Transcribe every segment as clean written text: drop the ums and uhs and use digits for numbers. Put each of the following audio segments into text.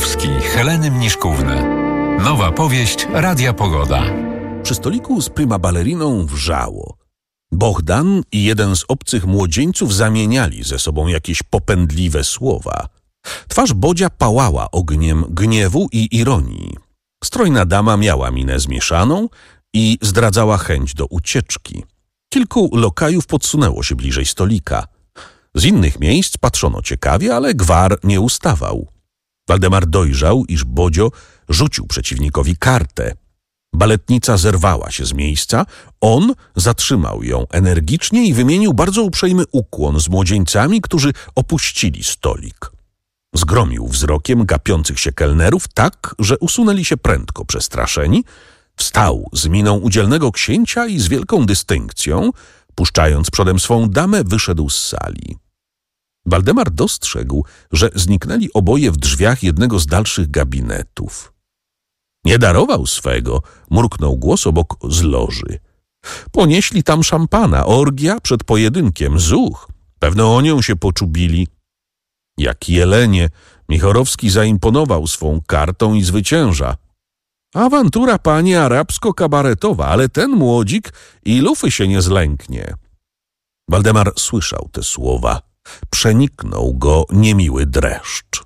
Michałowski, Heleny Mniszkówny. Nowa powieść Radia Pogoda. Przy stoliku z prima balleriną wrzało. Bohdan i jeden z obcych młodzieńców zamieniali ze sobą jakieś popędliwe słowa. Twarz Bodzia pałała ogniem gniewu i ironii. Strojna dama miała minę zmieszaną i zdradzała chęć do ucieczki. Kilku lokajów podsunęło się bliżej stolika. Z innych miejsc patrzono ciekawie, ale gwar nie ustawał. Waldemar dojrzał, iż Bodzio rzucił przeciwnikowi kartę. Baletnica zerwała się z miejsca, on zatrzymał ją energicznie i wymienił bardzo uprzejmy ukłon z młodzieńcami, którzy opuścili stolik. Zgromił wzrokiem gapiących się kelnerów tak, że usunęli się prędko przestraszeni, wstał z miną udzielnego księcia i z wielką dystynkcją, puszczając przodem swą damę, wyszedł z sali. Waldemar dostrzegł, że zniknęli oboje w drzwiach jednego z dalszych gabinetów. Nie darował swego, mruknął głos obok z loży. Ponieśli tam szampana, orgia przed pojedynkiem, zuch. Pewno o nią się poczubili. Jak jelenie, Michorowski zaimponował swą kartą i zwycięża. Awantura, panie, arabsko-kabaretowa, ale ten młodzik i lufy się nie zlęknie. Waldemar słyszał te słowa. Przeniknął go niemiły dreszcz.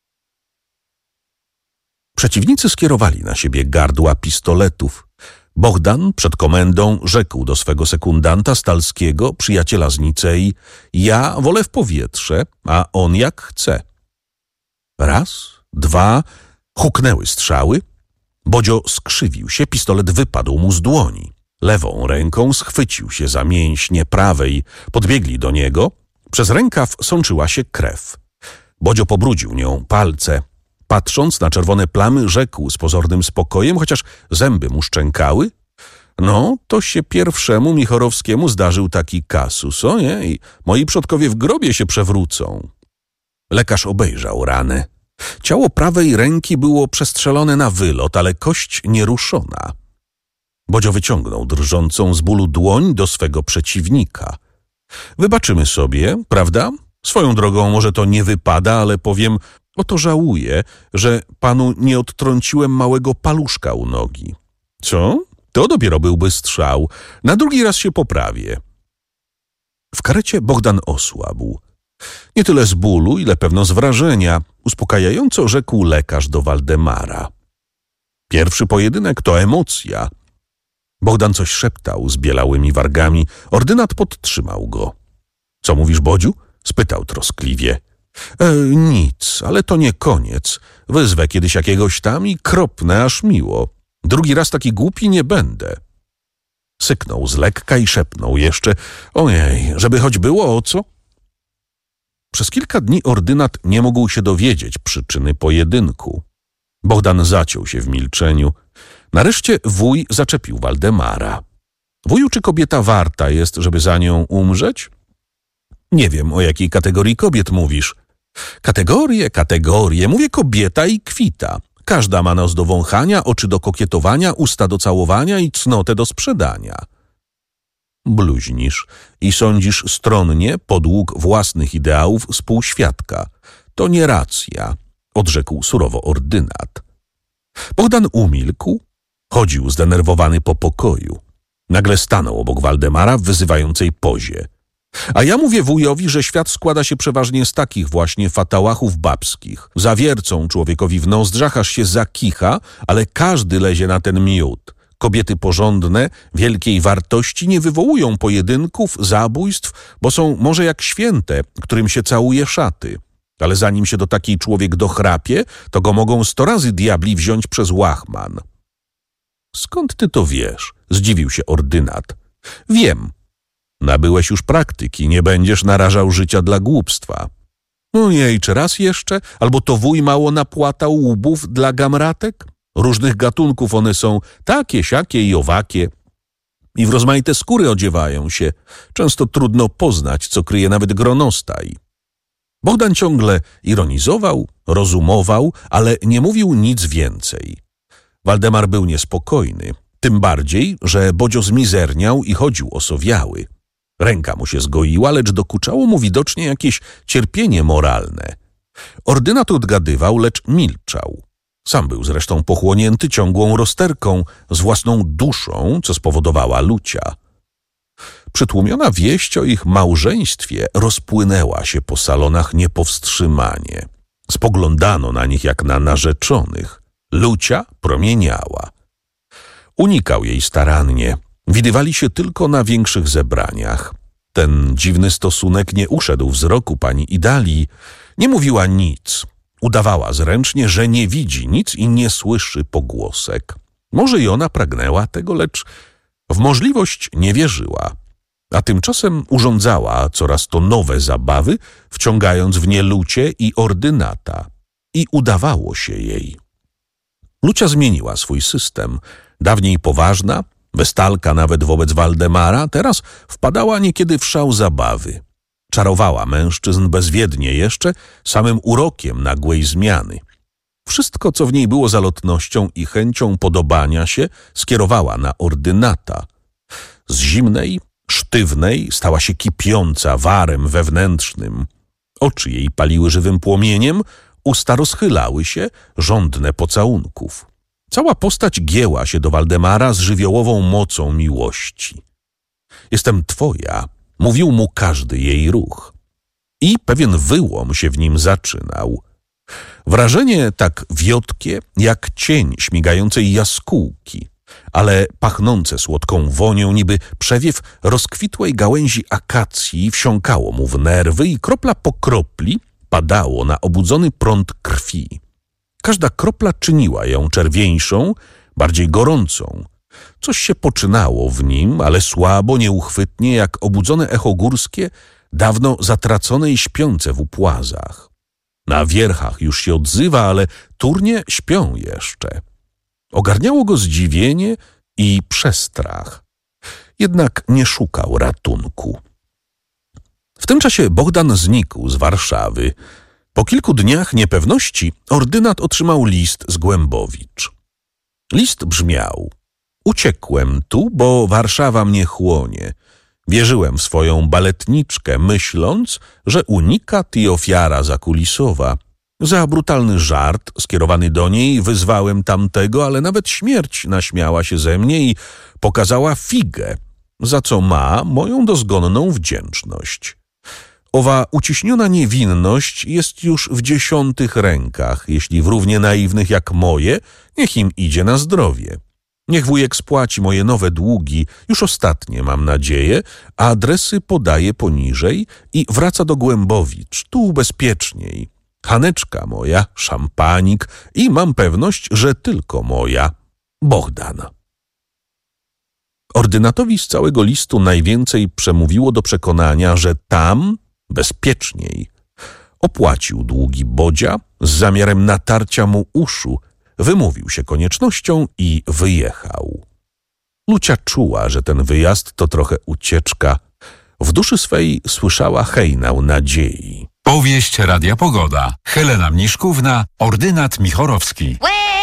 Przeciwnicy skierowali na siebie gardła pistoletów. Bohdan przed komendą rzekł do swego sekundanta Stalskiego, przyjaciela z Nicei: ja wolę w powietrze, a on jak chce. Raz, dwa, huknęły strzały. Bodzio skrzywił się, pistolet wypadł mu z dłoni. Lewą ręką schwycił się za mięśnie prawej. Podbiegli do niego. Przez rękaw sączyła się krew. Bodzio pobrudził nią palce. Patrząc na czerwone plamy, rzekł z pozornym spokojem, chociaż zęby mu szczękały: no, to się pierwszemu Michorowskiemu zdarzył taki kasus, o nie, i moi przodkowie w grobie się przewrócą. Lekarz obejrzał ranę. Ciało prawej ręki było przestrzelone na wylot, ale kość nieruszona. Bodzio wyciągnął drżącą z bólu dłoń do swego przeciwnika. Wybaczymy sobie, prawda? Swoją drogą może to nie wypada, ale powiem, oto żałuję, że panu nie odtrąciłem małego paluszka u nogi. Co? To dopiero byłby strzał. Na drugi raz się poprawię. W karecie Bohdan osłabł. Nie tyle z bólu, ile pewno z wrażenia. Uspokajająco rzekł lekarz do Waldemara. Pierwszy pojedynek to emocja. Bohdan coś szeptał z bielałymi wargami. Ordynat podtrzymał go. Co mówisz, Bodziu? Spytał troskliwie. Nic, ale to nie koniec. Wyzwę kiedyś jakiegoś tam i kropnę aż miło. Drugi raz taki głupi nie będę. Syknął z lekka i szepnął jeszcze: ojej, żeby choć było o co? Przez kilka dni ordynat nie mógł się dowiedzieć przyczyny pojedynku. Bohdan zaciął się w milczeniu. Nareszcie wuj zaczepił Waldemara. Wuju, czy kobieta warta jest, żeby za nią umrzeć? Nie wiem, o jakiej kategorii kobiet mówisz. Kategorie. Mówię kobieta i kwita. Każda ma nos do wąchania, oczy do kokietowania, usta do całowania i cnotę do sprzedania. Bluźnisz i sądzisz stronnie podług własnych ideałów współświadka. To nie racja, odrzekł surowo ordynat. Bohdan umilkł, chodził zdenerwowany po pokoju. Nagle stanął obok Waldemara w wyzywającej pozie. A ja mówię wujowi, że świat składa się przeważnie z takich właśnie fatałachów babskich. Zawiercą człowiekowi w nozdrzach, aż się zakicha, ale każdy lezie na ten miód. Kobiety porządne, wielkiej wartości nie wywołują pojedynków, zabójstw, bo są może jak święte, którym się całuje szaty. Ale zanim się do takiej człowiek dochrapie, to go mogą 100 razy diabli wziąć przez łachman. Skąd ty to wiesz? Zdziwił się ordynat. Wiem. Nabyłeś już praktyki, nie będziesz narażał życia dla głupstwa. Ojej, czy raz jeszcze? Albo to wuj mało napłatał łbów dla gamratek? Różnych gatunków one są, takie, siakie i owakie. I w rozmaite skóry odziewają się. Często trudno poznać, co kryje nawet gronostaj. Bohdan ciągle ironizował, rozumował, ale nie mówił nic więcej. Waldemar był niespokojny, tym bardziej, że Bodzio zmizerniał i chodził osowiały. Ręka mu się zgoiła, lecz dokuczało mu widocznie jakieś cierpienie moralne. Ordynat odgadywał, lecz milczał. Sam był zresztą pochłonięty ciągłą rozterką z własną duszą, co spowodowała Lucia. Przytłumiona wieść o ich małżeństwie rozpłynęła się po salonach niepowstrzymanie. Spoglądano na nich jak na narzeczonych. Lucia promieniała. Unikał jej starannie. Widywali się tylko na większych zebraniach. Ten dziwny stosunek nie uszedł wzroku pani Idalii. Nie mówiła nic. Udawała zręcznie, że nie widzi nic i nie słyszy pogłosek. Może i ona pragnęła tego, lecz w możliwość nie wierzyła. A tymczasem urządzała coraz to nowe zabawy, wciągając w nie Lucię i ordynata. I udawało się jej. Lucia zmieniła swój system. Dawniej poważna, westalka nawet wobec Waldemara, teraz wpadała niekiedy w szał zabawy. Czarowała mężczyzn bezwiednie jeszcze, samym urokiem nagłej zmiany. Wszystko, co w niej było zalotnością i chęcią podobania się, skierowała na ordynata. Z zimnej, sztywnej stała się kipiąca warem wewnętrznym. Oczy jej paliły żywym płomieniem, usta rozchylały się, żądne pocałunków. Cała postać gięła się do Waldemara z żywiołową mocą miłości. Jestem twoja, mówił mu każdy jej ruch. I pewien wyłom się w nim zaczynał. Wrażenie tak wiotkie, jak cień śmigającej jaskółki, ale pachnące słodką wonią, niby przewiew rozkwitłej gałęzi akacji wsiąkało mu w nerwy i kropla po kropli padało na obudzony prąd krwi. Każda kropla czyniła ją czerwieńszą, bardziej gorącą. Coś się poczynało w nim, ale słabo, nieuchwytnie, jak obudzone echo górskie, dawno zatracone i śpiące w upłazach. Na wierchach już się odzywa, ale turnie śpią jeszcze. Ogarniało go zdziwienie i przestrach. Jednak nie szukał ratunku. W tym czasie Bohdan znikł z Warszawy. Po kilku dniach niepewności ordynat otrzymał list z Głębowicz. List brzmiał: uciekłem tu, bo Warszawa mnie chłonie. Wierzyłem w swoją baletniczkę, myśląc, że unikat i ofiara zakulisowa. Za brutalny żart skierowany do niej wyzwałem tamtego, ale nawet śmierć naśmiała się ze mnie i pokazała figę, za co ma moją dozgonną wdzięczność. Owa uciśniona niewinność jest już w 10 rękach, jeśli w równie naiwnych jak moje, niech im idzie na zdrowie. Niech wujek spłaci moje nowe długi, już ostatnie mam nadzieję, a adresy podaje poniżej i wraca do Głębowicz, tu bezpieczniej. Haneczka moja, szampanik i mam pewność, że tylko moja, Bohdan. Ordynatowi z całego listu najwięcej przemówiło do przekonania, że tam bezpieczniej. Opłacił długi Bodzia z zamiarem natarcia mu uszu, wymówił się koniecznością i wyjechał. Lucia czuła, że ten wyjazd to trochę ucieczka. W duszy swej słyszała hejnał nadziei. Powieść Radia Pogoda. Helena Mniszkówna, ordynat Michorowski.